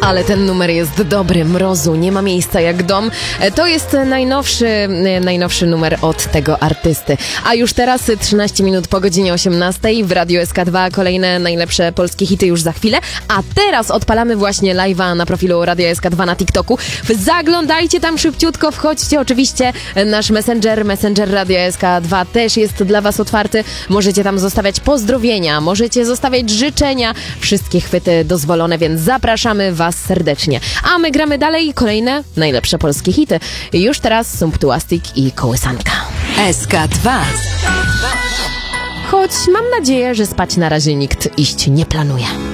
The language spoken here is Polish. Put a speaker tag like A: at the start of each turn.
A: Ale ten numer jest dobry, Mrozu, nie ma miejsca jak dom. To jest najnowszy numer od tego artysty. A już teraz 13 minut po godzinie 18 w Radiu SK2 kolejne najlepsze polskie hity już za chwilę. A teraz odpalamy właśnie live'a na profilu Radia SK2 na TikToku. Zaglądajcie tam szybciutko, wchodźcie. Oczywiście nasz Messenger Radia SK2 też jest dla was otwarty. Możecie tam zostawiać pozdrowienia, możecie zostawiać życzenia. Wszystkie chwyty dozwolone, więc zapraszamy was serdecznie. A my gramy dalej kolejne najlepsze polskie hity. Już teraz Sumptuastik i Kołysanka.
B: SK2.
A: Choć mam nadzieję, że spać na razie nikt iść nie planuje.